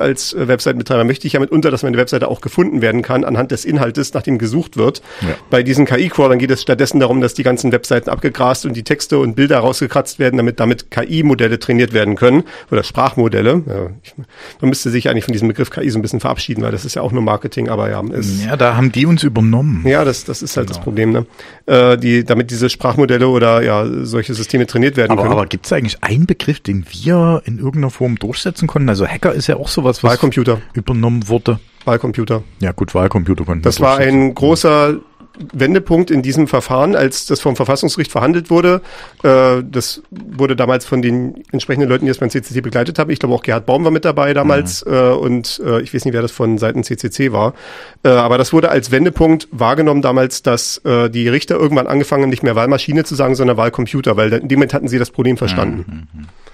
als Website-Betreiber möchte ich ja mitunter, dass meine Webseite auch gefunden werden kann anhand des Inhaltes, nach dem gesucht wird. Ja. Bei diesen KI-Crawlern geht es stattdessen darum, dass die ganzen Webseiten abgegrast und die Texte und Bilder rausgekratzt werden, damit KI-Modelle trainiert werden können oder Sprachmodelle. Ja, man müsste sich eigentlich von diesem Begriff KI so ein bisschen verabschieden, weil das ist ja auch nur Marketing, aber ja. Ja, da haben die uns übernommen. Ja, das ist halt das Problem, ne? Damit diese Sprachmodelle oder ja solche Systeme trainiert werden können. Aber gibt es eigentlich einen Begriff, den wir in irgendeiner Form durchsetzen konnten? Also Hacker ist ja auch sowas, was Wahlcomputer übernommen wurde. Wahlcomputer. Ja gut, Wahlcomputer konnten wir Das war ein großer Wendepunkt in diesem Verfahren, als das vom Verfassungsgericht verhandelt wurde. Das wurde damals von den entsprechenden Leuten, die das beim CCC begleitet haben. Ich glaube auch Gerhard Baum war mit dabei damals und ich weiß nicht, wer das von Seiten CCC war. Aber das wurde als Wendepunkt wahrgenommen damals, dass die Richter irgendwann angefangen haben, nicht mehr Wahlmaschine zu sagen, sondern Wahlcomputer, weil in dem Moment hatten sie das Problem verstanden.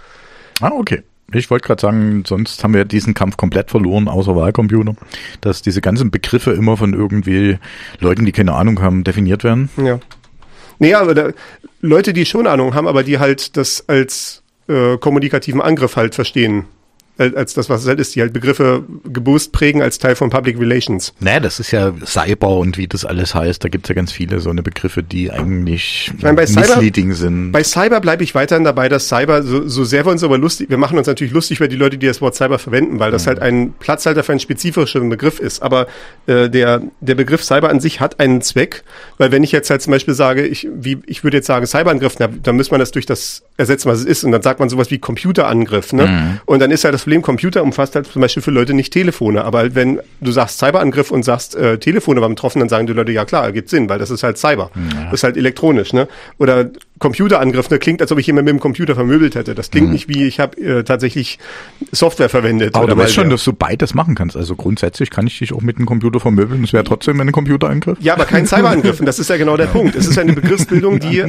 Ah, okay. Ich wollte gerade sagen, sonst haben wir diesen Kampf komplett verloren, außer Wahlcomputer, dass diese ganzen Begriffe immer von irgendwie Leuten, die keine Ahnung haben, definiert werden. Ja. Nee, aber Leute, die schon Ahnung haben, aber die halt das als kommunikativen Angriff halt verstehen. Als das, was es halt ist, die halt Begriffe geboost prägen als Teil von Public Relations. Naja, das ist ja Cyber und wie das alles heißt. Da gibt's ja ganz viele so eine Begriffe, die eigentlich misleading sind. Bei Cyber bleibe ich weiterhin dabei, dass Cyber, so sehr wir uns aber wir machen uns natürlich lustig über die Leute, die das Wort Cyber verwenden, weil das halt ein Platzhalter für einen spezifischen Begriff ist. Aber der Begriff Cyber an sich hat einen Zweck, weil wenn ich jetzt halt zum Beispiel sage, ich würde jetzt sagen Cyberangriff, dann muss man das durch das ersetzen, was es ist. Und dann sagt man sowas wie Computerangriff, ne? Und dann ist ja das Problem, Computer umfasst halt zum Beispiel für Leute nicht Telefone, aber wenn du sagst Cyberangriff und sagst Telefone waren betroffen, dann sagen die Leute, ja klar, ergibt Sinn, weil das ist halt Cyber. Ja. Das ist halt elektronisch, ne? Oder Computerangriff, ne, klingt, als ob ich jemanden mit dem Computer vermöbelt hätte. Das klingt nicht wie, ich habe tatsächlich Software verwendet. Aber du weißt schon, dass du beides machen kannst. Also grundsätzlich kann ich dich auch mit dem Computer vermöbeln, es wäre trotzdem ein Computerangriff. Ja, aber kein Cyberangriff, und das ist ja genau der Punkt. Es ist eine Begriffsbildung, die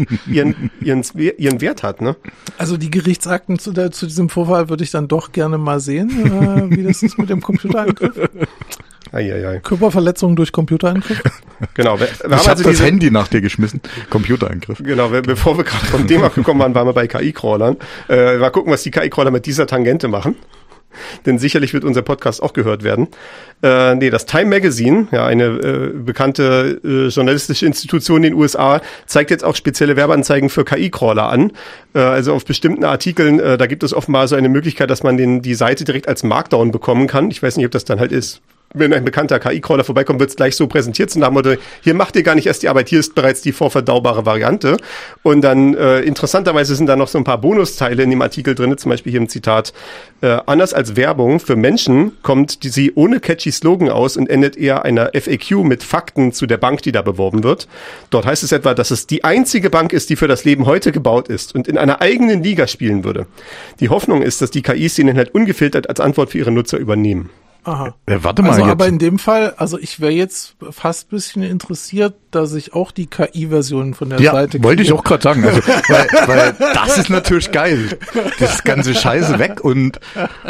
ihren Wert hat, ne? Also die Gerichtsakten zu diesem Vorfall würde ich dann doch gerne mal sehen, wie das ist mit dem Computerangriff. Eieiei. Körperverletzung durch Computerangriff. Genau. Ich habe das Handy nach dir geschmissen. Computerangriff. Genau, bevor wir gerade vom Thema gekommen waren wir bei KI-Crawlern. Mal gucken, was die KI-Crawler mit dieser Tangente machen. Denn sicherlich wird unser Podcast auch gehört werden. Das Time Magazine, ja, eine bekannte journalistische Institution in den USA, zeigt jetzt auch spezielle Werbeanzeigen für KI-Crawler an. Also auf bestimmten Artikeln, da gibt es offenbar so eine Möglichkeit, dass man die Seite direkt als Markdown bekommen kann. Ich weiß nicht, ob das dann halt ist. Wenn ein bekannter KI-Crawler vorbeikommt, wird es gleich so präsentiert zum Motto, hier macht ihr gar nicht erst die Arbeit, hier ist bereits die vorverdaubare Variante. Und dann interessanterweise sind da noch so ein paar Bonusteile in dem Artikel drin, zum Beispiel hier im Zitat, anders als Werbung für Menschen kommt sie ohne catchy Slogan aus und endet eher einer FAQ mit Fakten zu der Bank, die da beworben wird. Dort heißt es etwa, dass es die einzige Bank ist, die für das Leben heute gebaut ist und in einer eigenen Liga spielen würde. Die Hoffnung ist, dass die KIs den Inhalt ungefiltert als Antwort für ihre Nutzer übernehmen. Aha. Warte mal also jetzt. Aber in dem Fall, also ich wäre jetzt fast ein bisschen interessiert, dass ich auch die KI-Version von der Seite kriege. Ja, wollte ich auch gerade sagen. Also, weil das ist natürlich geil. Das ganze Scheiße weg und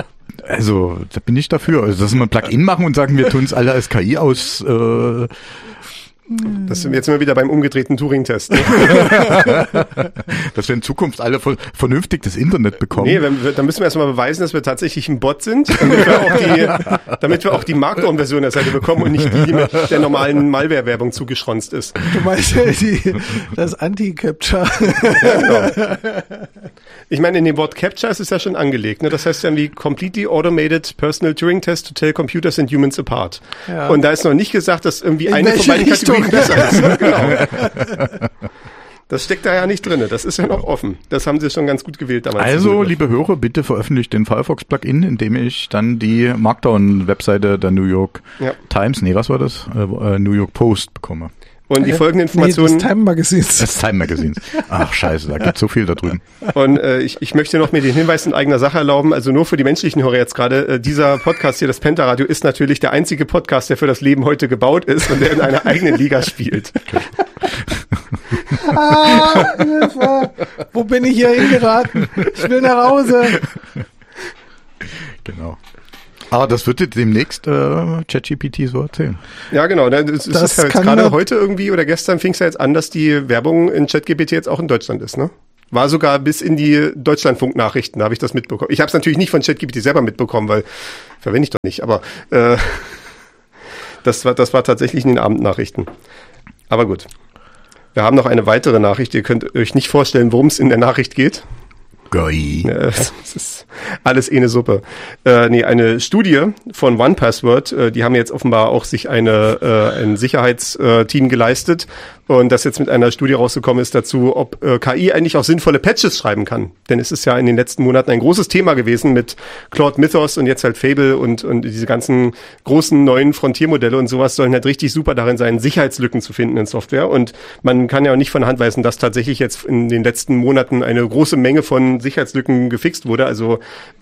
also da bin ich dafür. Also dass wir ein Plugin machen und sagen, wir tun es alle als KI aus. Das sind wir jetzt immer wieder beim umgedrehten Turing-Test. Ne? Dass wir in Zukunft alle vernünftig das Internet bekommen. Nee, dann müssen wir erstmal beweisen, dass wir tatsächlich ein Bot sind, damit wir auch die Markdown-Version der Seite bekommen und nicht die mit der normalen Malware-Werbung zugeschronzt ist. Du meinst das Anti-Capture. Ja, genau. Ich meine, in dem Wort Capture ist es ja schon angelegt. Ne? Das heißt ja wie Completely Automated Personal Turing Test to tell computers and humans apart. Ja. Und da ist noch nicht gesagt, dass irgendwie eine von beiden Kategorien besser ist. Genau. Das steckt da ja nicht drin. Das ist ja noch offen. Das haben sie schon ganz gut gewählt damals. Also, liebe Hörer, bitte veröffentlicht den Firefox-Plugin, indem ich dann die Markdown-Webseite der New York Times, was war das? New York Post bekomme. Und die folgenden Informationen... des Time Magazins. Das Time Magazins. Ach, scheiße, da gibt so viel da drüben. Und ich möchte noch mir den Hinweis in eigener Sache erlauben, also nur für die menschlichen Hörer jetzt gerade, dieser Podcast hier, das Penta-Radio, ist natürlich der einzige Podcast, der für das Leben heute gebaut ist und der in einer eigenen Liga spielt. Hilfe! Wo bin ich hier hingeraten? Ich will nach Hause. Genau. Aber das wird jetzt demnächst ChatGPT so erzählen. Ja, genau. Das ist ja jetzt gerade heute irgendwie oder gestern fing es ja jetzt an, dass die Werbung in ChatGPT jetzt auch in Deutschland ist, ne? War sogar bis in die Deutschlandfunk-Nachrichten, da habe ich das mitbekommen. Ich habe es natürlich nicht von ChatGPT selber mitbekommen, weil verwende ich doch nicht, aber das war tatsächlich in den Abendnachrichten. Aber gut. Wir haben noch eine weitere Nachricht. Ihr könnt euch nicht vorstellen, worum es in der Nachricht geht. Geil. Es ist alles eine Suppe. Eine Studie von OnePassword, die haben jetzt offenbar auch sich ein Sicherheitsteam geleistet und das jetzt mit einer Studie rausgekommen ist dazu, ob KI eigentlich auch sinnvolle Patches schreiben kann. Denn es ist ja in den letzten Monaten ein großes Thema gewesen mit Claude Mythos und jetzt halt Fable und diese ganzen großen neuen Frontiermodelle und sowas sollen halt richtig super darin sein, Sicherheitslücken zu finden in Software. Und man kann ja auch nicht von der Hand weisen, dass tatsächlich jetzt in den letzten Monaten eine große Menge von Sicherheitslücken gefixt wurde. Also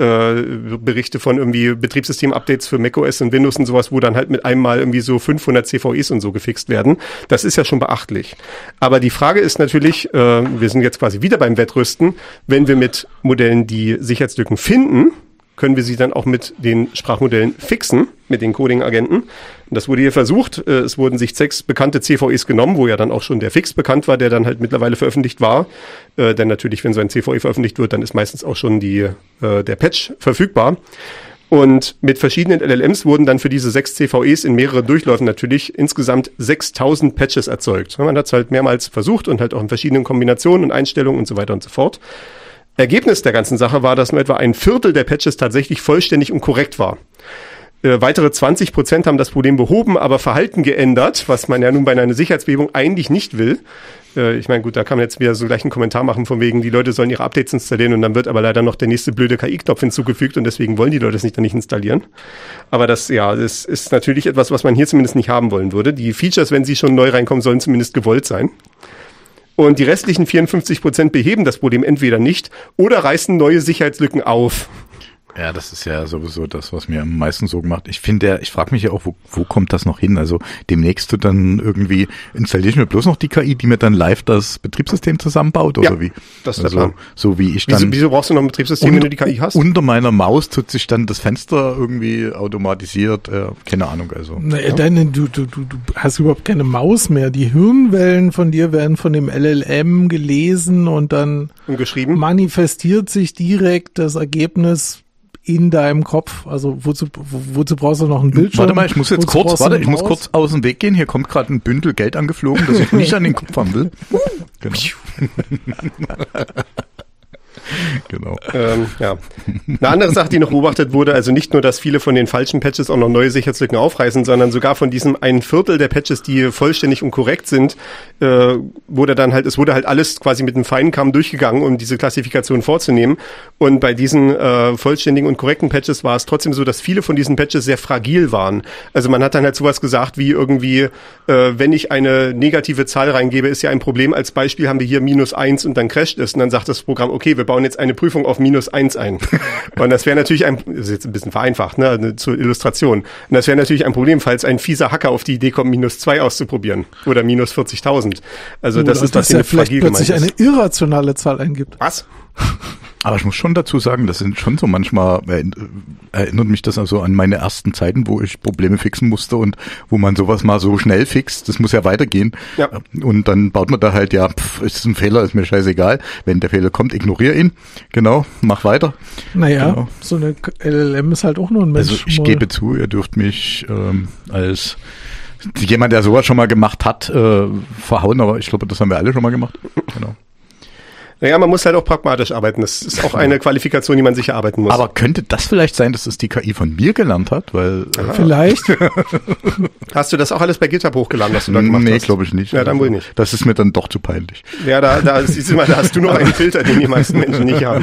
Berichte von irgendwie Betriebssystem-Updates für macOS und Windows und sowas, wo dann halt mit einem Mal irgendwie so 500 CVEs und so gefixt werden. Das ist ja schon beachtlich. Aber die Frage ist natürlich, wir sind jetzt quasi wieder beim Wettrüsten, wenn wir mit Modellen die Sicherheitslücken finden, können wir sie dann auch mit den Sprachmodellen fixen, mit den Coding-Agenten. Das wurde hier versucht. Es wurden sich 6 bekannte CVEs genommen, wo ja dann auch schon der Fix bekannt war, der dann halt mittlerweile veröffentlicht war. Denn natürlich, wenn so ein CVE veröffentlicht wird, dann ist meistens auch schon der Patch verfügbar. Und mit verschiedenen LLMs wurden dann für diese 6 CVEs in mehreren Durchläufen natürlich insgesamt 6000 Patches erzeugt. Man hat es halt mehrmals versucht und halt auch in verschiedenen Kombinationen und Einstellungen und so weiter und so fort. Ergebnis der ganzen Sache war, dass nur etwa ein Viertel der Patches tatsächlich vollständig und korrekt war. Weitere 20% haben das Problem behoben, aber Verhalten geändert, was man ja nun bei einer Sicherheitsbehebung eigentlich nicht will. Ich meine, gut, da kann man jetzt wieder so gleich einen Kommentar machen von wegen, die Leute sollen ihre Updates installieren und dann wird aber leider noch der nächste blöde KI-Knopf hinzugefügt und deswegen wollen die Leute es nicht installieren. Aber das ist natürlich etwas, was man hier zumindest nicht haben wollen würde. Die Features, wenn sie schon neu reinkommen, sollen zumindest gewollt sein. Und die restlichen 54% beheben das Problem entweder nicht oder reißen neue Sicherheitslücken auf. Ja, das ist ja sowieso das, was mir am meisten Sorgen macht. Ich frage mich ja auch, wo kommt das noch hin? Also demnächst dann irgendwie installiere ich mir bloß noch die KI, die mir dann live das Betriebssystem zusammenbaut oder wie? Das ist der Plan. So wie ich dann. Wieso brauchst du noch ein Betriebssystem, wenn du die KI hast? Unter meiner Maus tut sich dann das Fenster irgendwie automatisiert, keine Ahnung, also. Naja, du hast überhaupt keine Maus mehr. Die Hirnwellen von dir werden von dem LLM gelesen und dann geschrieben. Manifestiert sich direkt das Ergebnis in deinem Kopf. Also wozu brauchst du noch ein Bildschirm? Warte mal, ich muss kurz aus dem Weg gehen. Hier kommt gerade ein Bündel Geld angeflogen, das ich nicht an den Kopf haben will. Genau. Genau. Ja. Eine andere Sache, die noch beobachtet wurde, also nicht nur, dass viele von den falschen Patches auch noch neue Sicherheitslücken aufreißen, sondern sogar von diesem ein Viertel der Patches, die vollständig und korrekt sind, wurde halt alles quasi mit einem Feinkamm durchgegangen, um diese Klassifikation vorzunehmen. Und bei diesen vollständigen und korrekten Patches war es trotzdem so, dass viele von diesen Patches sehr fragil waren. Also man hat dann halt sowas gesagt wie irgendwie, wenn ich eine negative Zahl reingebe, ist ja ein Problem. Als Beispiel haben wir hier -1 und dann crasht es. Und dann sagt das Programm, okay, wir bauen jetzt eine Prüfung auf -1 ein. Und das wäre natürlich das ist jetzt ein bisschen vereinfacht, ne, zur Illustration. Und das wäre natürlich ein Problem, falls ein fieser Hacker auf die Idee kommt, -2 auszuprobieren. Oder -40.000. Also das ist, was hier fragil gemeint ist. Dass er plötzlich eine irrationale Zahl eingibt. Was? Aber ich muss schon dazu sagen, das sind schon so manchmal, erinnert mich das also an meine ersten Zeiten, wo ich Probleme fixen musste und wo man sowas mal so schnell fixt, das muss ja weitergehen. Ja. Und dann baut man da halt, ist ein Fehler, ist mir scheißegal. Wenn der Fehler kommt, ignoriere ihn. Genau, mach weiter. Naja, genau. So eine LLM ist halt auch nur ein Mensch. Also ich gebe zu, ihr dürft mich als jemand, der sowas schon mal gemacht hat, verhauen, aber ich glaube, das haben wir alle schon mal gemacht. Genau. Naja, man muss halt auch pragmatisch arbeiten. Das ist auch eine Qualifikation, die man sich erarbeiten muss. Aber könnte das vielleicht sein, dass es die KI von mir gelernt hat? Weil vielleicht. Hast du das auch alles bei GitHub hochgeladen, was du da gemacht hast? Nee, glaube ich nicht. Ja, dann wohl nicht. Das ist mir dann doch zu peinlich. Ja, da hast du noch einen Filter, den die meisten Menschen nicht haben.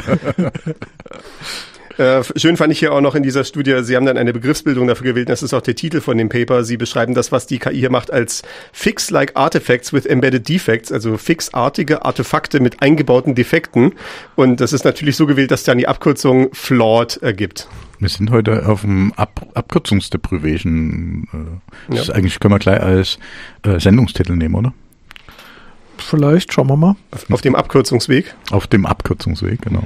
Schön fand ich hier auch noch in dieser Studie, Sie haben dann eine Begriffsbildung dafür gewählt, das ist auch der Titel von dem Paper. Sie beschreiben das, was die KI hier macht, als Fix-like Artifacts with embedded defects, also fixartige Artefakte mit eingebauten Defekten. Und das ist natürlich so gewählt, dass dann die Abkürzung flawed ergibt. Wir sind heute auf dem Abkürzungsdeprivation. Das eigentlich können wir gleich als Sendungstitel nehmen, oder? Vielleicht, schauen wir mal. Auf dem Abkürzungsweg? Auf dem Abkürzungsweg, genau.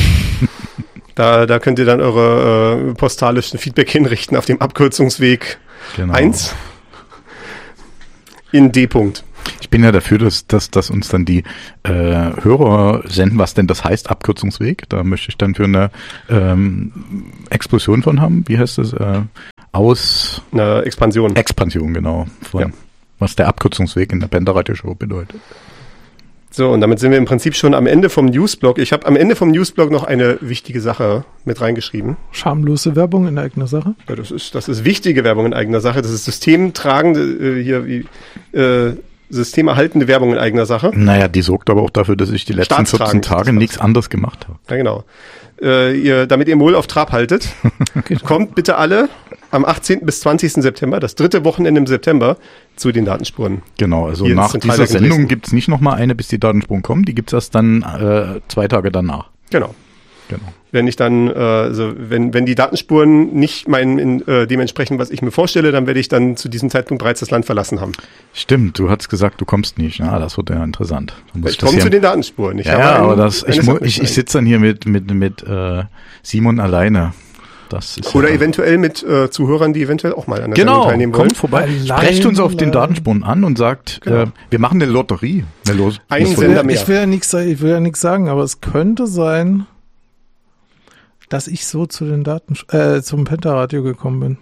Da könnt ihr dann eure postalischen Feedback hinrichten auf dem Abkürzungsweg 1 in D. Ich bin ja dafür, dass uns dann die Hörer senden, was denn das heißt, Abkürzungsweg. Da möchte ich dann für eine Explosion von haben. Wie heißt das? Eine Expansion. Expansion, genau. Was der Abkürzungsweg in der Penderradio-Show bedeutet. So, und damit sind wir im Prinzip schon am Ende vom Newsblog. Ich habe am Ende vom Newsblog noch eine wichtige Sache mit reingeschrieben. Schamlose Werbung in eigener Sache? Ja, das ist wichtige Werbung in eigener Sache. Das ist systemtragende, systemerhaltende Werbung in eigener Sache. Naja, die sorgt aber auch dafür, dass ich die letzten 14 Tage nichts anderes gemacht habe. Ja, genau. Damit ihr Mol auf Trab haltet, kommt bitte alle am 18. bis 20. September, das 3. Wochenende im September, zu den Datenspuren. Genau, also nach dieser Sendung gibt's nicht nochmal eine, bis die Datenspuren kommen, die gibt's erst dann 2 Tage danach. Genau. Wenn ich dann, wenn die Datenspuren nicht dementsprechend, was ich mir vorstelle, dann werde ich dann zu diesem Zeitpunkt bereits das Land verlassen haben. Stimmt, du hast gesagt, du kommst nicht. Ja, das wird ja interessant. Ich komme zu den Datenspuren. Ich sitze dann hier mit Simon alleine. Das ist oder eventuell mit Zuhörern, die eventuell auch mal an der Sendung teilnehmen wollen. Kommt vorbei, sprecht uns auf den Datenspuren an und sagt, wir machen eine Lotterie. Ein Sender mehr. Ich will ja nichts sagen, aber es könnte sein, dass ich so zu den zum Pentaradio gekommen bin.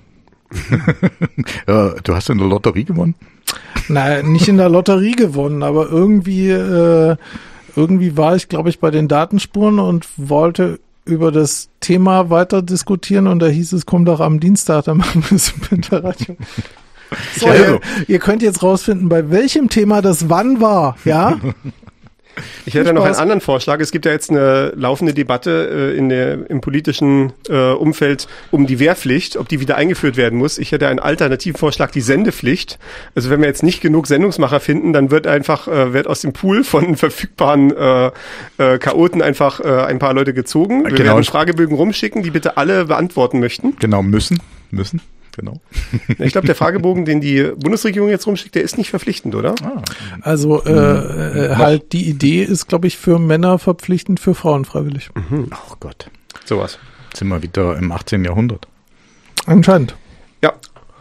Du hast in der Lotterie gewonnen? Nein, nicht in der Lotterie gewonnen, aber irgendwie war ich, glaube ich, bei den Datenspuren und wollte über das Thema weiter diskutieren und da hieß es, komm doch am Dienstag, dann machen wir es im Pentaradio. So, ihr könnt jetzt rausfinden, bei welchem Thema das wann war, ja? Ich hätte noch einen anderen Vorschlag. Es gibt ja jetzt eine laufende Debatte im politischen Umfeld um die Wehrpflicht, ob die wieder eingeführt werden muss. Ich hätte einen alternativen Vorschlag, die Sendepflicht. Also wenn wir jetzt nicht genug Sendungsmacher finden, dann wird aus dem Pool von verfügbaren Chaoten einfach ein paar Leute gezogen. Wir werden Fragebögen rumschicken, die bitte alle beantworten möchten. Genau, müssen. Genau. Ich glaube, der Fragebogen, den die Bundesregierung jetzt rumschickt, der ist nicht verpflichtend, oder? Also halt die Idee ist, glaube ich, für Männer verpflichtend, für Frauen freiwillig. Ach Gott. Sowas. Jetzt sind wir wieder im 18. Jahrhundert. Anscheinend. Ja.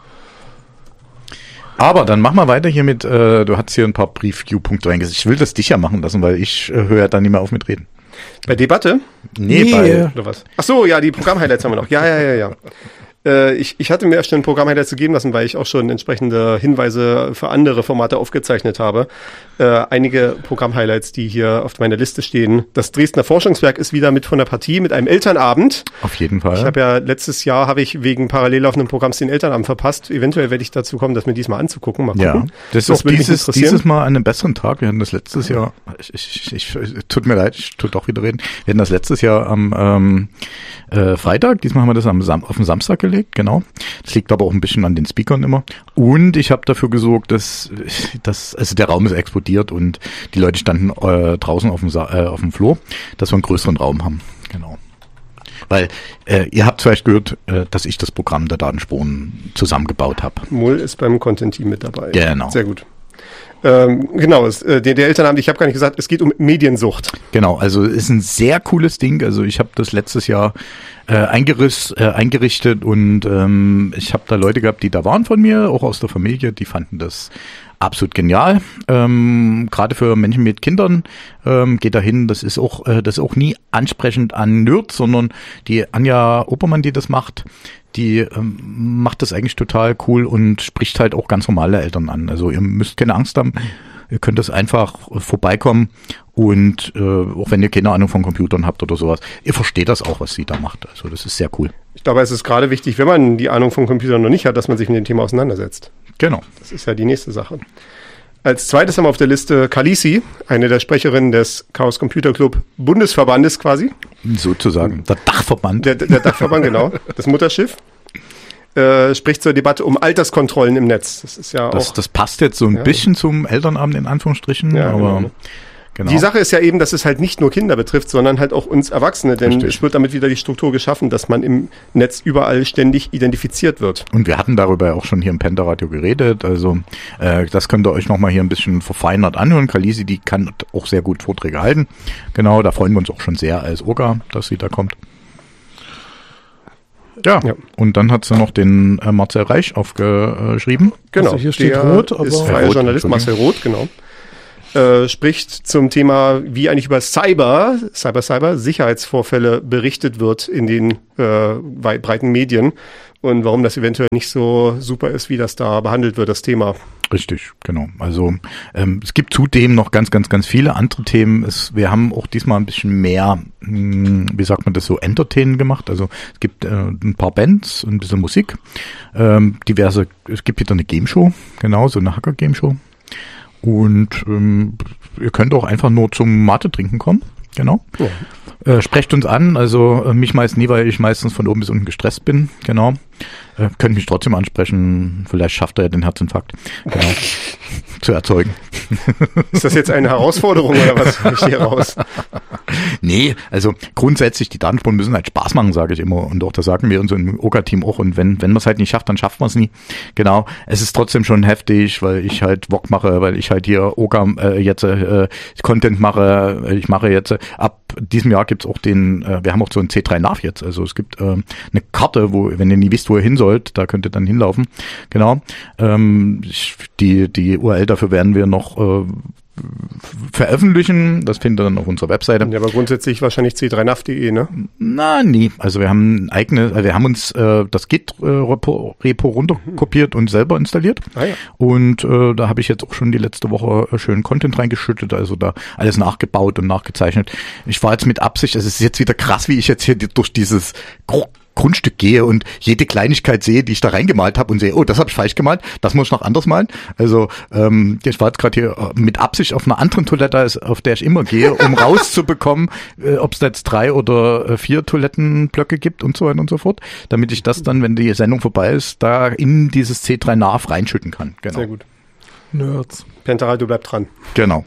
Aber dann mach mal weiter hier mit, du hast hier ein paar Preview-Punkte reingesetzt. Ich will das dich ja machen lassen, weil ich höre ja dann nicht mehr auf mit Reden. Bei Debatte? Nee. Oder was? Ach so, ja, die Programm-Highlights haben wir noch. Ja. Ich hatte mir erst schon ein Programm-Highlights gegeben lassen, weil ich auch schon entsprechende Hinweise für andere Formate aufgezeichnet habe. Einige Programm-Highlights, die hier auf meiner Liste stehen. Das Dresdner Forschungswerk ist wieder mit von der Partie mit einem Elternabend. Auf jeden Fall. Ich habe ja letztes Jahr wegen parallel laufenden Programms den Elternabend verpasst. Eventuell werde ich dazu kommen, das mir diesmal anzugucken. Mal gucken. Ja, das ist auch dieses Mal an einem besseren Tag. Wir hatten das letztes Jahr, tut mir leid, ich tue doch wieder reden. Wir hatten das letztes Jahr am Freitag. Diesmal haben wir das auf den Samstag gelegt, genau. Das liegt aber auch ein bisschen an den Speakern immer. Und ich habe dafür gesorgt, dass der Raum ist explodiert und die Leute standen draußen auf dem Flur, dass wir einen größeren Raum haben. Genau. Weil ihr habt vielleicht gehört, dass ich das Programm der Datenspuren zusammengebaut habe. Mol ist beim Content-Team mit dabei. Genau. Sehr gut. Genau, der Elternabend, ich habe gar nicht gesagt, es geht um Mediensucht. Genau, also ist ein sehr cooles Ding. Also ich habe das letztes Jahr eingerichtet und ich habe da Leute gehabt, die da waren von mir, auch aus der Familie, die fanden das absolut genial. Gerade für Menschen mit Kindern geht da hin. Das ist auch nie ansprechend an Nerds, sondern die Anja Oppermann, die das macht, die macht das eigentlich total cool und spricht halt auch ganz normale Eltern an. Also ihr müsst keine Angst haben. Ihr könnt das einfach vorbeikommen und auch wenn ihr keine Ahnung von Computern habt oder sowas, ihr versteht das auch, was sie da macht. Also das ist sehr cool. Ich glaube, es ist gerade wichtig, wenn man die Ahnung von Computern noch nicht hat, dass man sich mit dem Thema auseinandersetzt. Genau. Das ist ja die nächste Sache. Als zweites haben wir auf der Liste Kalisi, eine der Sprecherinnen des Chaos Computer Club Bundesverbandes quasi. Sozusagen, der Dachverband. Der Dachverband, genau, das Mutterschiff. Spricht zur Debatte um Alterskontrollen im Netz. Das ist ja das passt jetzt so ein bisschen zum Elternabend in Anführungsstrichen, ja, aber genau. Die Sache ist ja eben, dass es halt nicht nur Kinder betrifft, sondern halt auch uns Erwachsene, denn es wird damit wieder die Struktur geschaffen, dass man im Netz überall ständig identifiziert wird. Und wir hatten darüber auch schon hier im Pentaradio geredet, also das könnt ihr euch nochmal hier ein bisschen verfeinert anhören. Kalisi, die kann auch sehr gut Vorträge halten. Genau, da freuen wir uns auch schon sehr als Orga, dass sie da kommt. Ja, und dann hat sie noch den Marcel Reich aufgeschrieben. Genau, also hier steht Roth, aber ist freier Journalist, Marcel Roth, genau. Spricht zum Thema, wie eigentlich über Sicherheitsvorfälle berichtet wird in den breiten Medien und warum das eventuell nicht so super ist, wie das da behandelt wird, das Thema. Richtig, genau. Also es gibt zudem noch ganz viele andere Themen. Wir haben auch diesmal ein bisschen mehr, wie sagt man das so, Entertainen gemacht. Also es gibt ein paar Bands, ein bisschen Musik, es gibt wieder eine Game-Show, genau, so eine Hacker-Game-Show. Und ihr könnt auch einfach nur zum Mate trinken kommen, genau. Ja. Sprecht uns an, also mich meist nie, weil ich meistens von oben bis unten gestresst bin, genau. Könnt mich trotzdem ansprechen, vielleicht schafft er ja den Herzinfarkt, genau, zu erzeugen. Ist das jetzt eine Herausforderung oder was höre ich hier raus? Nee, also grundsätzlich, die Datenspuren müssen halt Spaß machen, sage ich immer. Und auch das sagen wir uns im OKA-Team auch. Und wenn man es halt nicht schafft, dann schafft man es nie. Genau. Es ist trotzdem schon heftig, weil ich halt VOG mache, weil ich halt hier OKA jetzt Content mache. Ich mache jetzt ab diesem Jahr gibt's auch wir haben auch so einen C3 Nav jetzt. Also es gibt eine Karte, wo, wenn ihr nie wisst, wo ihr hin sollt, da könnt ihr dann hinlaufen. Genau. Die URL dafür werden wir noch veröffentlichen. Das findet ihr dann auf unserer Webseite. Ja, aber grundsätzlich wahrscheinlich c3nav.de, ne? Na, nie. Also wir haben wir haben uns das Git-Repo runterkopiert und selber installiert. Ah, ja. Und da habe ich jetzt auch schon die letzte Woche schön Content reingeschüttet, also da alles nachgebaut und nachgezeichnet. Ich war jetzt mit Absicht, es ist jetzt wieder krass, wie ich jetzt hier durch dieses Grundstück gehe und jede Kleinigkeit sehe, die ich da reingemalt habe und sehe, oh, das habe ich falsch gemalt, das muss ich noch anders malen. Also ich war jetzt gerade hier mit Absicht auf einer anderen Toilette, auf der ich immer gehe, um rauszubekommen, ob es jetzt 3 oder 4 Toilettenblöcke gibt und so weiter und so fort, damit ich das dann, wenn die Sendung vorbei ist, da in dieses C3 Nav reinschütten kann. Genau. Sehr gut. Nerds. Penteral, du bleib dran. Genau.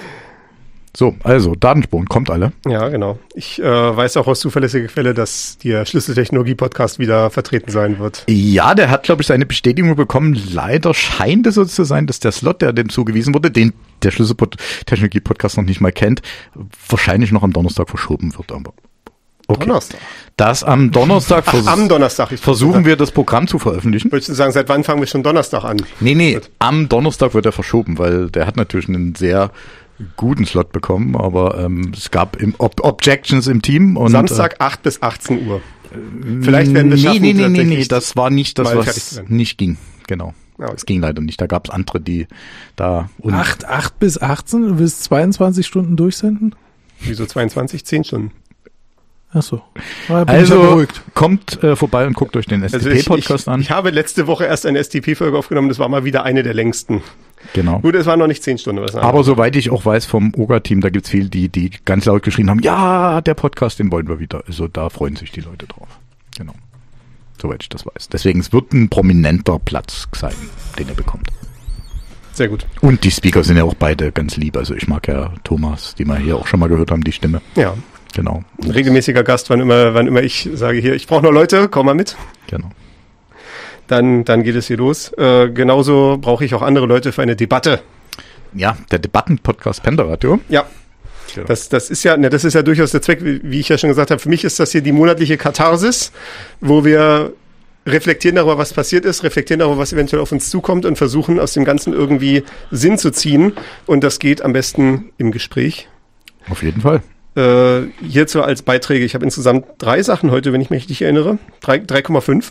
So, also Datenspuren, kommt alle. Ja, genau. Ich weiß auch aus zuverlässiger Quelle, dass der Schlüsseltechnologie-Podcast wieder vertreten sein wird. Ja, der hat, glaube ich, seine Bestätigung bekommen. Leider scheint es so zu sein, dass der Slot, der dem zugewiesen wurde, den der Schlüsseltechnologie-Podcast noch nicht mal kennt, wahrscheinlich noch am Donnerstag verschoben wird. Aber okay. Donnerstag. Das am Donnerstag, am Donnerstag versuchen wir das Programm zu veröffentlichen. Würdest du sagen, seit wann fangen wir schon Donnerstag an? Nee, am Donnerstag wird er verschoben, weil der hat natürlich einen sehr guten Slot bekommen, aber es gab Objections im Team. Und Samstag 8 bis 18 Uhr. Vielleicht werden wir schaffen. Nee, das war nicht das, was nicht ging. Genau. Ja, es ging leider nicht. Da gab es andere, die da... 8 bis 18? Du willst 22 Stunden durchsenden? Wieso 22? 10 Stunden. Ach so. Also kommt vorbei und guckt euch den STP-Podcast an. Ich habe letzte Woche erst eine STP-Folge aufgenommen. Das war mal wieder eine der längsten. Genau. Gut, es waren noch nicht 10 Stunden. Aber soweit ich auch weiß vom OGA-Team, da gibt's viele, die ganz laut geschrien haben, ja, der Podcast, den wollen wir wieder. Also da freuen sich die Leute drauf. Genau. Soweit ich das weiß. Deswegen, es wird ein prominenter Platz sein, den er bekommt. Sehr gut. Und die Speaker sind ja auch beide ganz lieb. Also ich mag ja Thomas, die wir hier auch schon mal gehört haben, die Stimme. Ja. Genau. Ein regelmäßiger Gast, wann immer ich sage, hier, ich brauche noch Leute, komm mal mit. Genau. Dann geht es hier los. Genauso brauche ich auch andere Leute für eine Debatte. Ja, der Debatten-Podcast Pendelradio. Ja. Genau. Das ist ja durchaus der Zweck, wie ich ja schon gesagt habe. Für mich ist das hier die monatliche Katharsis, wo wir reflektieren darüber, was passiert ist, reflektieren darüber, was eventuell auf uns zukommt und versuchen, aus dem Ganzen irgendwie Sinn zu ziehen. Und das geht am besten im Gespräch. Auf jeden Fall. Hierzu als Beiträge. Ich habe insgesamt 3 Sachen heute, wenn ich mich richtig erinnere. 3,5.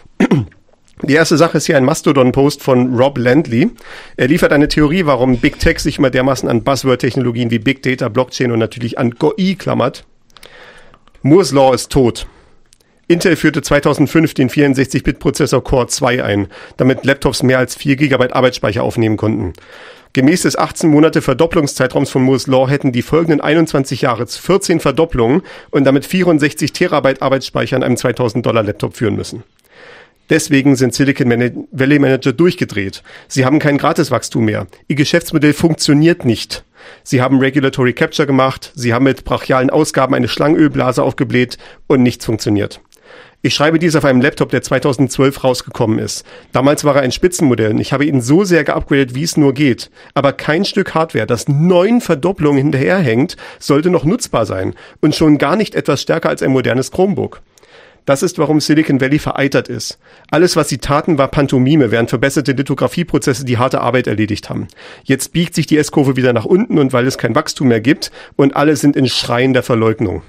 Die erste Sache ist hier ein Mastodon-Post von Rob Landley. Er liefert eine Theorie, warum Big Tech sich immer dermaßen an Buzzword-Technologien wie Big Data, Blockchain und natürlich an GOI klammert. Moore's Law ist tot. Intel führte 2005 den 64-Bit-Prozessor Core 2 ein, damit Laptops mehr als 4 GB Arbeitsspeicher aufnehmen konnten. Gemäß des 18 Monate Verdopplungszeitraums von Moore's Law hätten die folgenden 21 Jahre 14 Verdopplungen und damit 64 Terabyte Arbeitsspeicher an einem $2000 führen müssen. Deswegen sind Silicon Valley Manager durchgedreht. Sie haben kein Gratiswachstum mehr. Ihr Geschäftsmodell funktioniert nicht. Sie haben Regulatory Capture gemacht, sie haben mit brachialen Ausgaben eine Schlangenölblase aufgebläht und nichts funktioniert. Ich schreibe dies auf einem Laptop, der 2012 rausgekommen ist. Damals war er ein Spitzenmodell und ich habe ihn so sehr geupgradet, wie es nur geht. Aber kein Stück Hardware, das 9 Verdopplungen hinterherhängt, sollte noch nutzbar sein und schon gar nicht etwas stärker als ein modernes Chromebook. Das ist, warum Silicon Valley vereitert ist. Alles, was sie taten, war Pantomime, während verbesserte Lithografieprozesse die harte Arbeit erledigt haben. Jetzt biegt sich die S-Kurve wieder nach unten und weil es kein Wachstum mehr gibt und alle sind in Schreien der Verleugnung.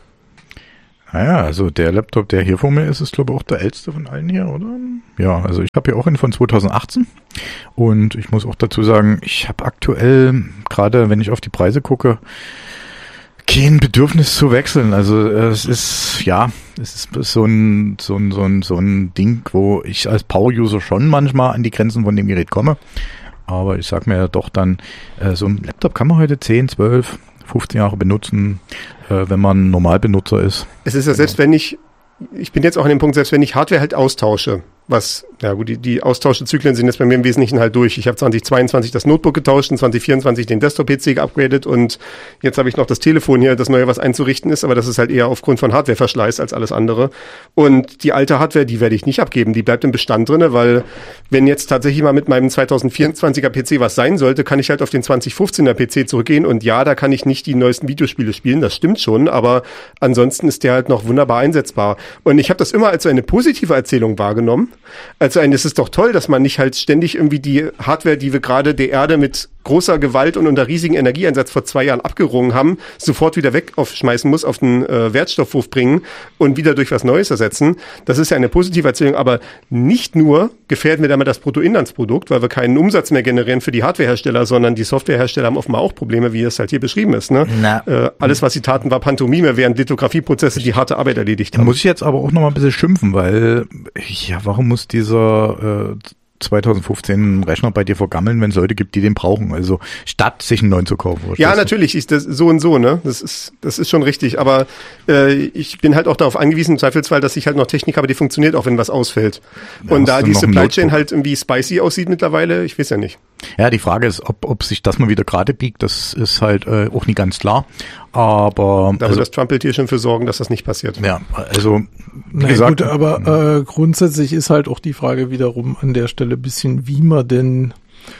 Naja, also der Laptop, der hier vor mir ist glaube ich auch der älteste von allen hier, oder? Ja, also ich habe hier auch einen von 2018 und ich muss auch dazu sagen, ich habe aktuell, gerade wenn ich auf die Preise gucke, kein Bedürfnis zu wechseln. Also es ist so ein Ding, wo ich als Power-User schon manchmal an die Grenzen von dem Gerät komme. Aber ich sag mir ja doch dann, so ein Laptop kann man heute 10, 12, 15 Jahre benutzen, wenn man Normalbenutzer ist. Es ist ja selbst wenn ich bin jetzt auch an dem Punkt, selbst wenn ich Hardware halt austausche, was, ja gut, die Austauschezyklen sind jetzt bei mir im Wesentlichen halt durch. Ich habe 2022 das Notebook getauscht und 2024 den Desktop-PC geupgradet und jetzt habe ich noch das Telefon hier, das neue, was einzurichten ist, aber das ist halt eher aufgrund von Hardwareverschleiß als alles andere. Und die alte Hardware, die werde ich nicht abgeben, die bleibt im Bestand drinne, weil wenn jetzt tatsächlich mal mit meinem 2024er PC was sein sollte, kann ich halt auf den 2015er PC zurückgehen und ja, da kann ich nicht die neuesten Videospiele spielen, das stimmt schon, aber ansonsten ist der halt noch wunderbar einsetzbar. Und ich habe das immer als eine positive Erzählung wahrgenommen. Also es ist doch toll, dass man nicht halt ständig irgendwie die Hardware, die wir gerade der Erde mit großer Gewalt und unter riesigem Energieeinsatz vor 2 Jahren abgerungen haben, sofort wieder aufschmeißen muss, auf den Wertstoffhof bringen und wieder durch was Neues ersetzen. Das ist ja eine positive Erzählung, aber nicht nur gefährden wir damit das Bruttoinlandsprodukt, weil wir keinen Umsatz mehr generieren für die Hardwarehersteller, sondern die Softwarehersteller haben offenbar auch Probleme, wie es halt hier beschrieben ist. Ne? Alles, was sie taten, war Pantomime, während Lithografieprozesse die harte Arbeit erledigt haben. Muss ich jetzt aber auch noch mal ein bisschen schimpfen, weil, ja, warum muss dieser 2015 Rechner bei dir vergammeln, wenn es Leute gibt, die den brauchen. Also statt sich einen neuen zu kaufen. Ja, natürlich ist das so und so, ne? Das ist schon richtig. Aber ich bin halt auch darauf angewiesen, im Zweifelsfall, dass ich halt noch Technik habe, die funktioniert, auch wenn was ausfällt. Ja, und da die Supply Chain halt irgendwie spicy aussieht mittlerweile, ich weiß ja nicht. Ja, die Frage ist, ob sich das mal wieder gerade biegt, das ist halt auch nicht ganz klar. Aber da wird das Trump hier schon für sorgen, dass das nicht passiert. Ja, also wie gesagt, gut, aber grundsätzlich ist halt auch die Frage wiederum an der Stelle ein bisschen, wie man denn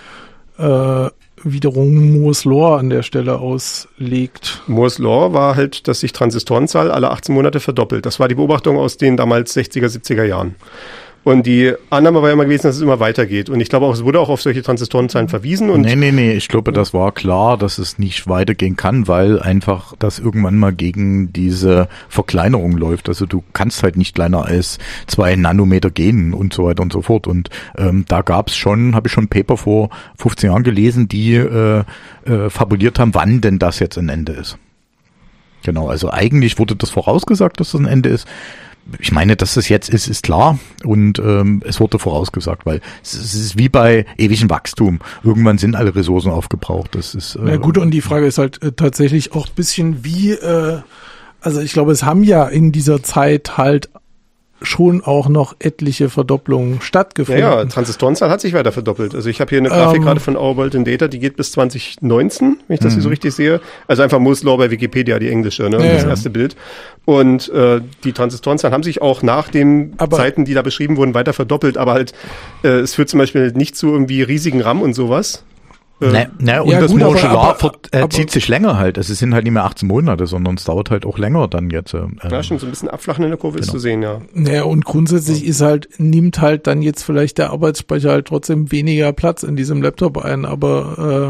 wiederum Moore's Law an der Stelle auslegt. Moore's Law war halt, dass sich Transistorenzahl alle 18 Monate verdoppelt. Das war die Beobachtung aus den damals 60er, 70er Jahren. Und die Annahme war ja immer gewesen, dass es immer weitergeht. Und ich glaube auch, es wurde auch auf solche Transistorenzahlen verwiesen. Und Nee, ich glaube, das war klar, dass es nicht weitergehen kann, weil einfach das irgendwann mal gegen diese Verkleinerung läuft. Also du kannst halt nicht kleiner als 2 Nanometer gehen und so weiter und so fort. Und da gab's schon, habe ich schon ein Paper vor 15 Jahren gelesen, die fabuliert haben, wann denn das jetzt ein Ende ist. Genau, also eigentlich wurde das vorausgesagt, dass das ein Ende ist. Ich meine, dass es jetzt ist klar und es wurde vorausgesagt, weil es ist wie bei ewigem Wachstum. Irgendwann sind alle Ressourcen aufgebraucht. Das ist na gut, und die Frage ist halt tatsächlich auch ein bisschen wie, also ich glaube, es haben ja in dieser Zeit halt schon auch noch etliche Verdopplungen stattgefunden. Ja, Transistorenzahl hat sich weiter verdoppelt. Also ich habe hier eine Grafik gerade von Our in Data, die geht bis 2019, wenn ich das hier so richtig sehe. Also einfach Moore's Law bei Wikipedia, die englische, ne? Das erste Bild. Und die Transistorenzahlen haben sich auch nach den Zeiten, die da beschrieben wurden, weiter verdoppelt. Aber halt, es führt zum Beispiel nicht zu irgendwie riesigen RAM und sowas. Und ja, das Moore's Law zieht sich länger halt. Es sind halt nicht mehr 18 Monate, sondern es dauert halt auch länger dann jetzt. Ja, schon so ein bisschen abflachen in der Kurve ist zu sehen, ja. Naja, und grundsätzlich ist halt, nimmt halt dann jetzt vielleicht der Arbeitsspeicher halt trotzdem weniger Platz in diesem Laptop ein, aber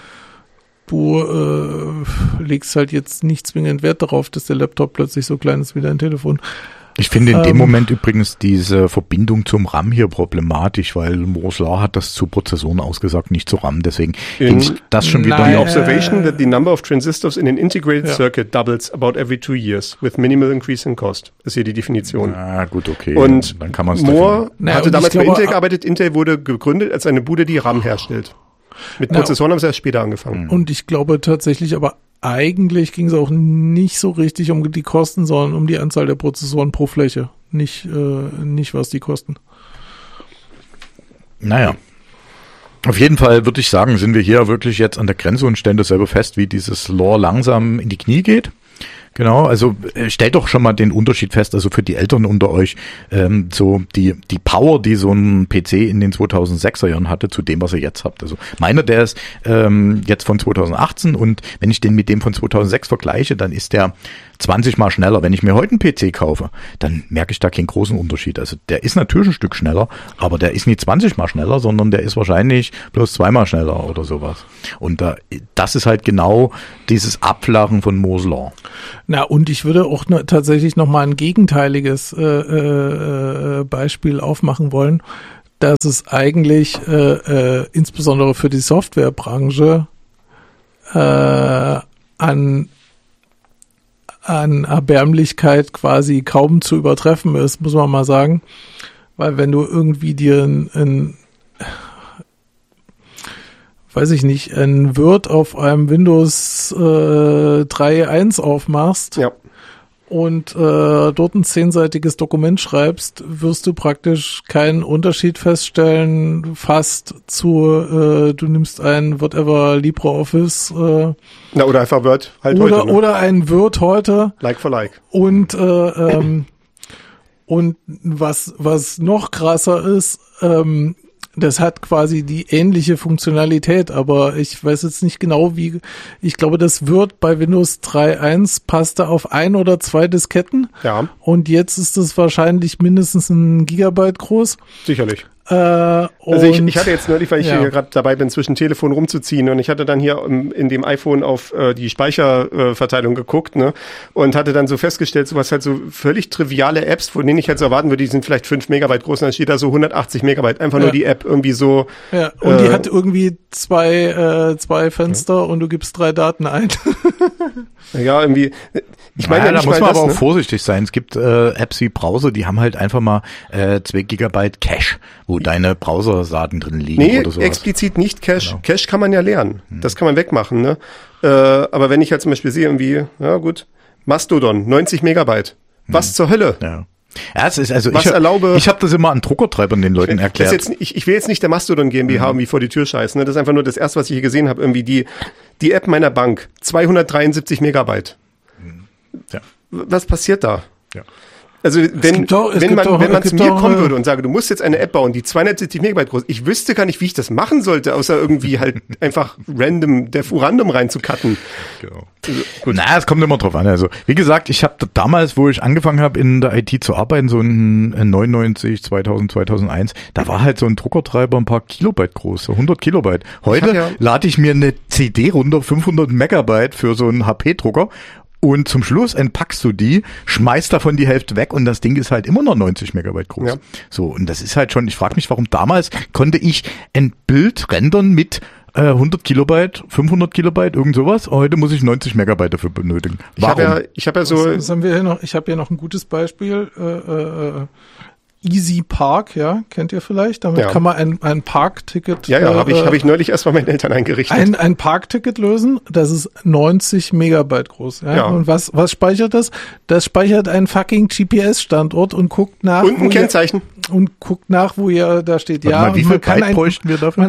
du legst halt jetzt nicht zwingend Wert darauf, dass der Laptop plötzlich so klein ist wie dein Telefon. Ich finde in dem Moment übrigens diese Verbindung zum RAM hier problematisch, weil Moore's Law hat das zu Prozessoren ausgesagt, nicht zu RAM. Deswegen finde ich das schon wieder... The observation that the number of transistors in an integrated circuit doubles about every 2 years with minimal increase in cost. Das ist hier die Definition. Ah, gut, okay. Und dann kann man es Moore hatte damals bei Intel gearbeitet. Intel wurde gegründet als eine Bude, die RAM herstellt. Mit Prozessoren haben sie erst später angefangen. Und ich glaube tatsächlich aber, eigentlich ging es auch nicht so richtig um die Kosten, sondern um die Anzahl der Prozessoren pro Fläche. Nicht was die kosten. Naja. Auf jeden Fall würde ich sagen, sind wir hier wirklich jetzt an der Grenze und stellen das selber fest, wie dieses Law langsam in die Knie geht. Genau, also stellt doch schon mal den Unterschied fest, also für die Älteren unter euch, so die Power, die so ein PC in den 2006er Jahren hatte, zu dem, was ihr jetzt habt. Also meiner, der ist jetzt von 2018 und wenn ich den mit dem von 2006 vergleiche, dann ist der 20 mal schneller. Wenn ich mir heute einen PC kaufe, dann merke ich da keinen großen Unterschied. Also der ist natürlich ein Stück schneller, aber der ist nicht 20 mal schneller, sondern der ist wahrscheinlich bloß 2 mal schneller oder sowas. Und das ist halt genau dieses Abflachen von Moore's Law. Na, und ich würde auch tatsächlich nochmal ein gegenteiliges Beispiel aufmachen wollen, dass es eigentlich insbesondere für die Softwarebranche an Erbärmlichkeit quasi kaum zu übertreffen ist, muss man mal sagen. Weil wenn du irgendwie dir ein Word auf einem Windows 3.1 aufmachst, ja, und dort ein 10-seitiges Dokument schreibst, wirst du praktisch keinen Unterschied feststellen, fast zu, du nimmst ein whatever LibreOffice. Oder einfach Word halt oder, heute. Ne? Oder ein Word heute. Like for like. Und was noch krasser ist, das hat quasi die ähnliche Funktionalität, aber ich weiß jetzt nicht genau wie, ich glaube, das Word bei Windows 3.1 passte auf 1 oder 2 Disketten. Ja. Und jetzt ist es wahrscheinlich mindestens 1 Gigabyte groß. Sicherlich. Also ich hatte jetzt neulich, weil ich hier gerade dabei bin, zwischen Telefon rumzuziehen, und ich hatte dann hier in dem iPhone auf die Speicherverteilung geguckt, ne, und hatte dann so festgestellt, so was halt so völlig triviale Apps, von denen ich halt so erwarten würde, die sind vielleicht 5 Megabyte groß, und dann steht da so 180 Megabyte, einfach nur die App irgendwie so. Ja, und die hat irgendwie zwei Fenster und du gibst 3 Daten ein. Ja, irgendwie. Ich meine, da muss man aber auch vorsichtig sein. Es gibt Apps wie Browser, die haben halt einfach mal 2 Gigabyte Cache, wo deine Browser-Daten drin liegen oder sowas. Explizit nicht Cache. Genau. Cache kann man ja lernen. Das kann man wegmachen, ne? Aber wenn ich halt zum Beispiel sehe, irgendwie, ja gut, Mastodon, 90 Megabyte. Was zur Hölle? Ja. Ja, es ist also ich habe das immer an Druckertreibern den Leuten erklärt. Ich will jetzt nicht der Mastodon GmbH irgendwie vor die Tür scheißen. Ne? Das ist einfach nur das erste, was ich hier gesehen habe. Irgendwie die App meiner Bank, 273 Megabyte. Ja. Was passiert da? Ja. Also wenn man zu mir kommen würde und sage, du musst jetzt eine App bauen, die 270 Megabyte groß, ich wüsste gar nicht, wie ich das machen sollte, außer irgendwie halt einfach random reinzucutten. Genau. Also, es kommt immer drauf an. Also wie gesagt, ich habe damals, wo ich angefangen habe in der IT zu arbeiten, so in 99, 2000, 2001, da war halt so ein Druckertreiber ein paar Kilobyte groß, so 100 Kilobyte. Heute lade ich mir eine CD runter, 500 Megabyte für so einen HP-Drucker. Und zum Schluss entpackst du die, schmeißt davon die Hälfte weg und das Ding ist halt immer noch 90 Megabyte groß. Ja. So, und das ist halt schon, ich frage mich, warum damals konnte ich ein Bild rendern mit 100 Kilobyte, 500 Kilobyte, irgend sowas. Heute muss ich 90 Megabyte dafür benötigen. Warum? Ich habe ja so... Was haben wir hier noch? Ich habe hier noch ein gutes Beispiel. Easy Park, ja, kennt ihr vielleicht? Damit kann man ein Parkticket. Ja, habe ich neulich erst mal meinen Eltern eingerichtet. Ein Parkticket lösen, das ist 90 Megabyte groß. Ja? Und was speichert das? Das speichert einen fucking GPS-Standort und guckt nach. Und ein Kennzeichen. Und guckt nach, wo ihr da steht. Warte mal, wie viel Byte bräuchten wir dafür?